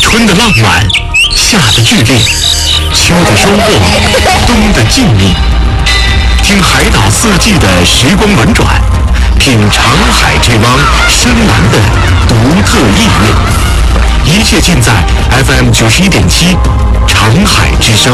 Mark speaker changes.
Speaker 1: 春的浪漫，夏的剧烈，秋的收获，冬的静谧。听海岛四季的时光轮转，品长海这汪深蓝的独特意蕴。一切尽在 FM 91.7长海之声。